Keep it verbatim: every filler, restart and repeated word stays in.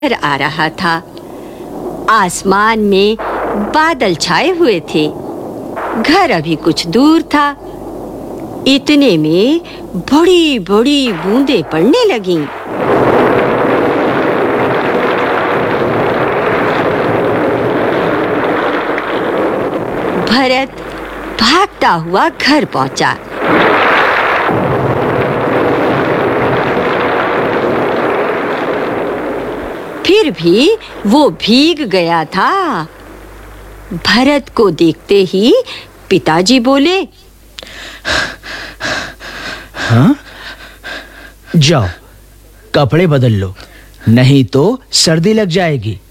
आ रहा था। आसमान में बादल छाए हुए थे। घर अभी कुछ दूर था। इतने में बड़ी-बड़ी बूंदें पड़ने लगीं। भरत भागता हुआ घर पहुंचा। फिर भी वो भीग गया था। भरत को देखते ही पिताजी बोले, हाँ? जाओ, कपड़े बदल लो, नहीं तो सर्दी लग जाएगी।